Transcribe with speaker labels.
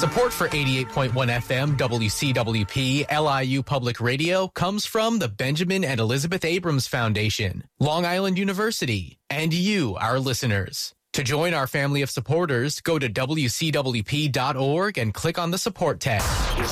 Speaker 1: Support for 88.1 FM WCWP LIU Public Radio comes from the Benjamin and Elizabeth Abrams Foundation, Long Island University, and you, our listeners. To join our family of supporters, go to WCWP.org and click on the support tab.